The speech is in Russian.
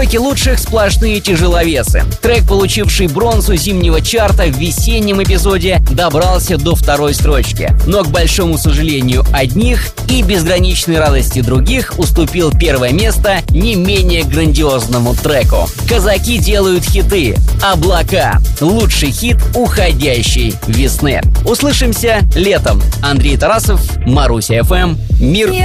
тройке лучших сплошные тяжеловесы. Трек, получивший бронзу зимнего чарта в весеннем эпизоде, добрался до второй строчки. Но, к большому сожалению одних и безграничной радости других, уступил первое место не менее грандиозному треку. Казаки делают хиты. «Облака» — лучший хит уходящей весны. Услышимся летом. Андрей Тарасов, Маруся FM, Мир